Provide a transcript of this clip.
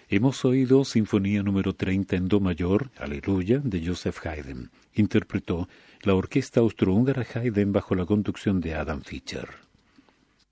Hemos oído Sinfonía número 30 en Do mayor, Aleluya, de Joseph Haydn. Interpretó la orquesta austrohúngara Haydn bajo la conducción de Adam Fischer.